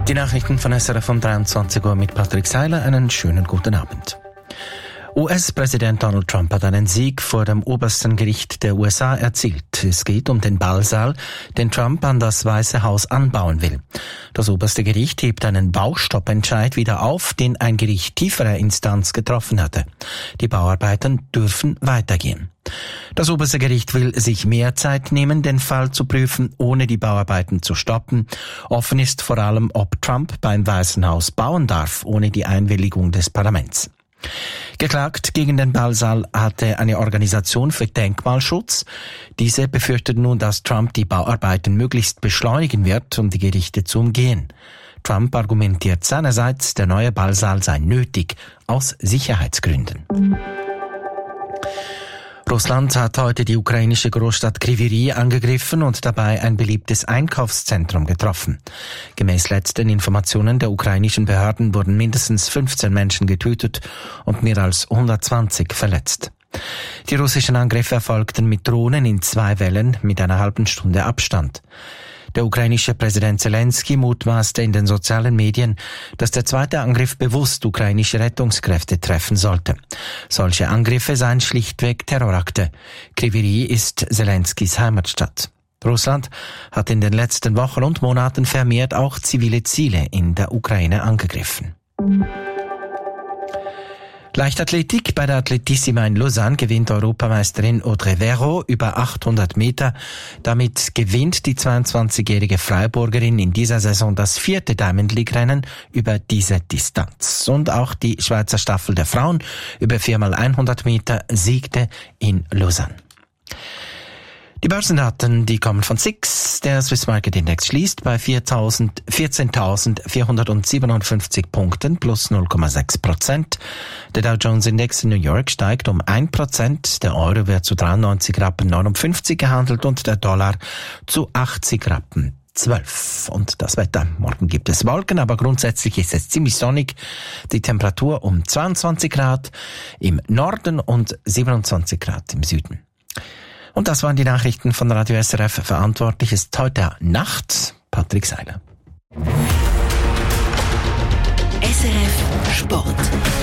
Die Nachrichten von SRF um 23 Uhr mit Patrick Seiler. Einen schönen guten Abend. US-Präsident Donald Trump hat einen Sieg vor dem obersten Gericht der USA erzielt. Es geht um den Ballsaal, den Trump an das Weiße Haus anbauen will. Das oberste Gericht hebt einen Baustoppentscheid wieder auf, den ein Gericht tieferer Instanz getroffen hatte. Die Bauarbeiten dürfen weitergehen. Das oberste Gericht will sich mehr Zeit nehmen, den Fall zu prüfen, ohne die Bauarbeiten zu stoppen. Offen ist vor allem, ob Trump beim Weißen Haus bauen darf, ohne die Einwilligung des Parlaments. Geklagt gegen den Ballsaal hatte eine Organisation für Denkmalschutz. Diese befürchtet nun, dass Trump die Bauarbeiten möglichst beschleunigen wird, um die Gerichte zu umgehen. Trump argumentiert seinerseits, der neue Ballsaal sei nötig, aus Sicherheitsgründen. Russland hat heute die ukrainische Großstadt Kryvyi Rih angegriffen und dabei ein beliebtes Einkaufszentrum getroffen. Gemäß letzten Informationen der ukrainischen Behörden wurden mindestens 15 Menschen getötet und mehr als 120 verletzt. Die russischen Angriffe erfolgten mit Drohnen in 2 Wellen mit einer halben Stunde Abstand. Der ukrainische Präsident Zelensky mutmaßte in den sozialen Medien, dass der zweite Angriff bewusst ukrainische Rettungskräfte treffen sollte. Solche Angriffe seien schlichtweg Terrorakte. Kryvyi Rih ist Zelenskys Heimatstadt. Russland hat in den letzten Wochen und Monaten vermehrt auch zivile Ziele in der Ukraine angegriffen. Leichtathletik. Bei der Atletissima in Lausanne gewinnt Europameisterin Audrey Vero über 800 Meter. Damit gewinnt die 22-jährige Freiburgerin in dieser Saison das 4. Diamond League-Rennen über diese Distanz. Und auch die Schweizer Staffel der Frauen über 4x100 Meter siegte in Lausanne. Die Börsendaten, die kommen von SIX. Der Swiss Market Index schließt bei 14.457 Punkten plus 0,6%. Der Dow Jones Index in New York steigt um 1%. Der Euro wird zu 93,59 Rappen gehandelt und der Dollar zu 80,12 Rappen. Und das Wetter. Morgen gibt es Wolken, aber grundsätzlich ist es ziemlich sonnig. Die Temperatur um 22 Grad im Norden und 27 Grad im Süden. Und das waren die Nachrichten von Radio SRF. Verantwortlich ist heute Nacht Patrick Seiler. SRF Sport.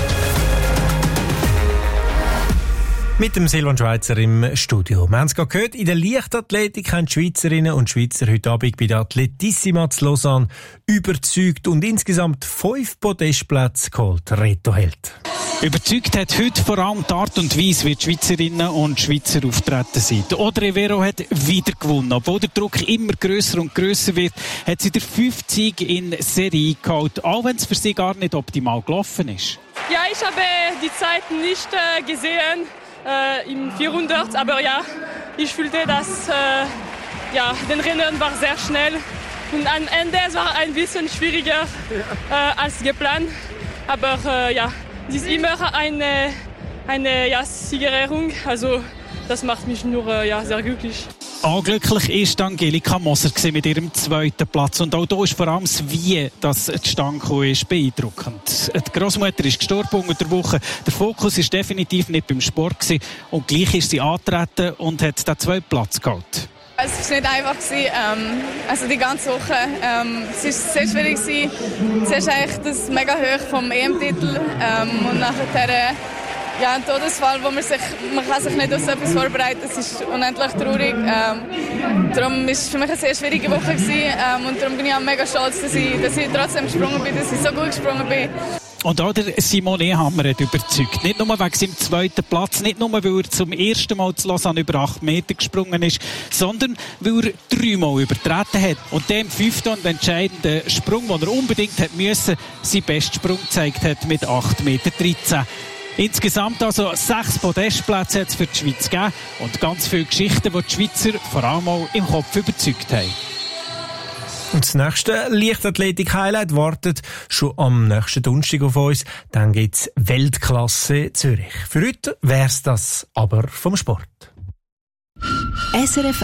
Mit dem Silvan Schweizer im Studio. Wir haben es gerade gehört, in der Leichtathletik haben die Schweizerinnen und Schweizer heute Abend bei der Atletissima zu Lausanne überzeugt und insgesamt 5 Podestplätze geholt. Reto Held. Überzeugt hat heute vor allem die Art und Weise, wie die Schweizerinnen und Schweizer auftreten sind. Audrey Vero hat wieder gewonnen. Obwohl der Druck immer grösser und grösser wird, hat sie den 5. Sieg in Serie geholt, auch wenn es für sie gar nicht optimal gelaufen ist. Ja, ich habe die Zeit nicht gesehen im 400, aber ja, ich fühlte, dass den Rennen war sehr schnell und am Ende es war ein bisschen schwieriger als geplant, aber es ist immer eine Siegerehrung, also das macht mich nur sehr glücklich. Anglücklich ist Angelika Moser mit ihrem 2. Platz. Und auch hier ist vor allem das Wie, das zustande gekommen ist, beeindruckend. Die Großmutter ist gestorben unter der Woche. Der Fokus war definitiv nicht beim Sport gewesen. Und gleich ist sie angetreten und hat den 2. Platz geholt. Es war nicht einfach, also die ganze Woche. Es war sehr schwierig. Zuerst eigentlich das mega hoch vom EM-Titel und nachher ein Todesfall, wo man kann sich nicht auf so etwas vorbereiten. Es ist unendlich traurig. Darum war es für mich eine sehr schwierige Woche und darum bin ich auch mega stolz, dass ich trotzdem gesprungen bin, dass ich so gut gesprungen bin. Und auch der Simone Hammer hat überzeugt. Nicht nur wegen seinem 2. Platz, nicht nur, weil er zum ersten Mal zu Lausanne über 8 Meter gesprungen ist, sondern weil er 3 Mal übertreten hat. Und dem 5. und entscheidenden Sprung, den er unbedingt hat müssen, seinen besten Sprung gezeigt hat mit 8,13 Meter. Insgesamt also 6 Podestplätze hat es für die Schweiz gegeben und ganz viele Geschichten, die die Schweizer vor allem auch im Kopf überzeugt haben. Und das nächste Leichtathletik-Highlight wartet schon am nächsten Donnerstag auf uns. Dann gibt's Weltklasse Zürich. Für heute wär's das aber vom Sport. SRF